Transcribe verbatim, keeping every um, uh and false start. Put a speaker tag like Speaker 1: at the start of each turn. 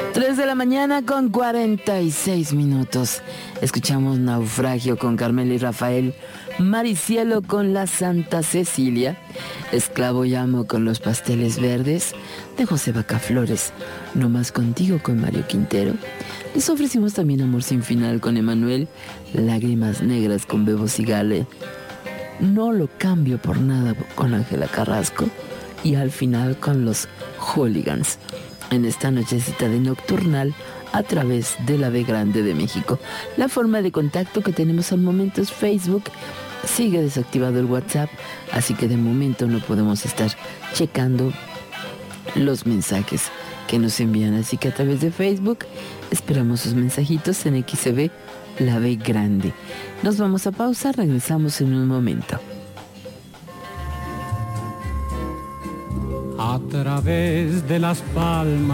Speaker 1: tres de la mañana con cuarenta y seis minutos. Escuchamos Naufragio con Carmela y Rafael, Maricielo con La Santa Cecilia, Esclavo y Amo con Los Pasteles Verdes, de José Bacaflores, No Más Contigo con Mario Quintero. Les ofrecimos también Amor Sin Final con Emanuel, Lágrimas Negras con Bebo Sigale, No Lo Cambio por Nada con Ángela Carrasco y al final con Los Hooligans, en esta nochecita de Nocturnal a través de la B Grande de México. La forma de contacto que tenemos al momento es Facebook. Sigue desactivado el WhatsApp, así que de momento no podemos estar checando los mensajes que nos envían. Así que a través de Facebook esperamos sus mensajitos en X C B, la B Grande. Nos vamos a pausa, regresamos en un momento.
Speaker 2: A través de las palmas